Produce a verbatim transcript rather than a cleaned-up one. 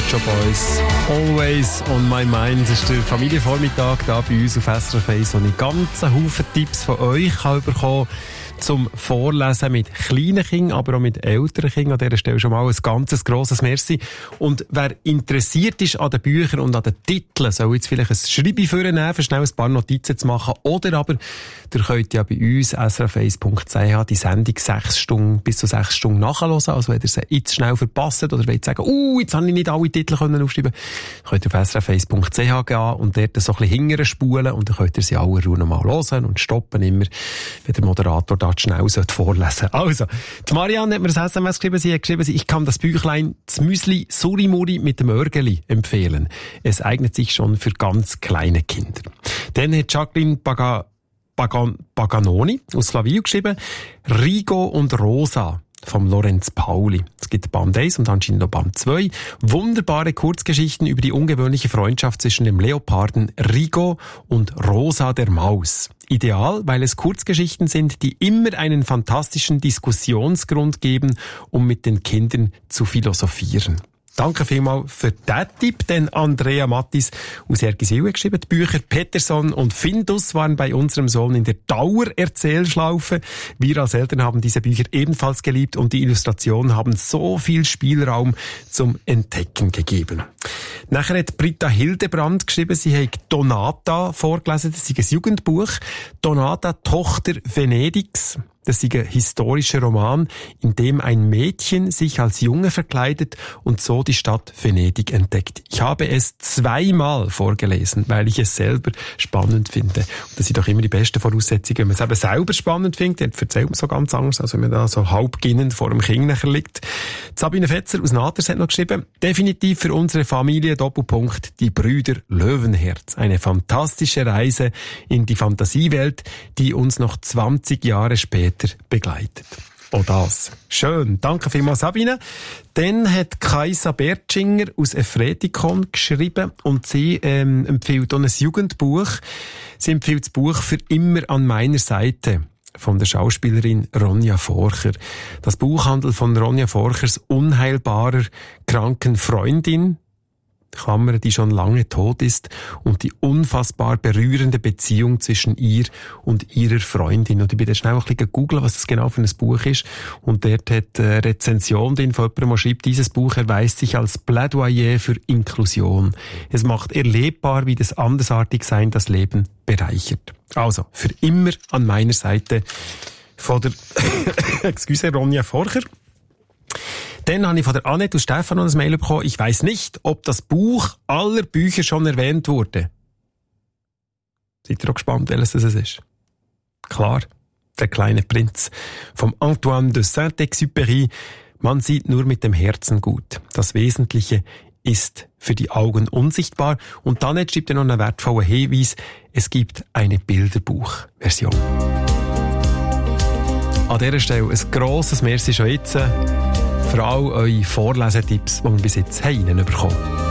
Shop Boys. Always on my mind. Das ist der Familienvormittag hier bei uns auf S R F eins, wo ich ganz einen Haufen Tipps von euch habe bekommen zum Vorlesen mit kleinen Kindern, aber auch mit älteren Kindern. An dieser Stelle schon mal ein ganz grosses Merci. Und wer interessiert ist an den Büchern und an den Titeln, soll jetzt vielleicht ein Schreiben vornehmen, für schnell ein paar Notizen zu machen. Oder aber, ihr könnt ja bei uns s r f eins punkt c h die Sendung sechs Stunden, bis zu sechs Stunden nachhören. Also wenn ihr sie jetzt schnell verpasst oder wollt sagen, uh, jetzt habe ich nicht alle Titel können aufschreiben, könnt ihr auf s r f eins punkt c h gehen und dort so ein bisschen hinterher spulen und dann könnt ihr sie alle Ruhe nochmal hören und stoppen immer, wenn der Moderator da schnell vorlesen. Also, die Marianne hat mir ein S M S geschrieben, sie hat geschrieben, ich kann das Büchlein «Zmüsli Surimuri mit dem Örgeli» empfehlen. Es eignet sich schon für ganz kleine Kinder. Dann hat Jacqueline Baga, Bagan, Baganoni aus Slavio geschrieben «Rigo und Rosa» vom Lorenz Pauli. Es gibt Band eins und anscheinend noch Band zwei. Wunderbare Kurzgeschichten über die ungewöhnliche Freundschaft zwischen dem Leoparden Rigo und Rosa der Maus. Ideal, weil es Kurzgeschichten sind, die immer einen fantastischen Diskussionsgrund geben, um mit den Kindern zu philosophieren. Danke vielmals für diesen Tipp, denn Andrea Mattis aus Ergisil hat geschrieben, die Bücher Peterson und Findus waren bei unserem Sohn in der Dauererzählschlaufe. Wir als Eltern haben diese Bücher ebenfalls geliebt und die Illustrationen haben so viel Spielraum zum Entdecken gegeben. Nachher hat Britta Hildebrand geschrieben, sie hat Donata vorgelesen, das ist ein Jugendbuch. Donata, Tochter Venedigs. Das ist ein historischer Roman, in dem ein Mädchen sich als Junge verkleidet und so die Stadt Venedig entdeckt. Ich habe es zweimal vorgelesen, weil ich es selber spannend finde. Und das sind doch immer die besten Voraussetzungen. Wenn man es eben selber spannend findet, dann erzählt man so ganz anders, als wenn man da so halb ginnend vor dem Kind nachher liegt. Sabine Fetzer aus Naters hat noch geschrieben, definitiv für unsere Familie Doppelpunkt die Brüder Löwenherz. Eine fantastische Reise in die Fantasiewelt, die uns noch zwanzig Jahre später begleitet. Oh, das. Schön. Danke vielmals, Sabine. Dann hat Kaisa Bertschinger aus Efretikon geschrieben und sie ähm, empfiehlt auch ein Jugendbuch. Sie empfiehlt das Buch «Für immer an meiner Seite» von der Schauspielerin Ronja Forcher. Das Buch handelt von Ronja Forchers unheilbarer, kranken Freundin, Klammern, die schon lange tot ist, und die unfassbar berührende Beziehung zwischen ihr und ihrer Freundin. Und ich bin dann schnell ein bisschen googeln, was das genau für ein Buch ist. Und dort hat eine Rezension drin von jemandem, der schreibt, dieses Buch erweist sich als Plädoyer für Inklusion. Es macht erlebbar, wie das Andersartigsein das Leben bereichert. Also, für immer an meiner Seite von der excuse, Ronja Forcher. Dann habe ich von der Annette und Stefan noch ein Mail bekommen. Ich weiss nicht, ob das Buch aller Bücher schon erwähnt wurde. Seid ihr auch gespannt, welches es ist? Klar, Der kleine Prinz. Vom Antoine de Saint-Exupéry. Man sieht nur mit dem Herzen gut. Das Wesentliche ist für die Augen unsichtbar. Und dann schreibt er noch einen wertvollen Hinweis. Es gibt eine Bilderbuchversion. An dieser Stelle ein grosses Merci schon jetzt für all eure Vorlesetipps, die wir bis jetzt haben bekommen.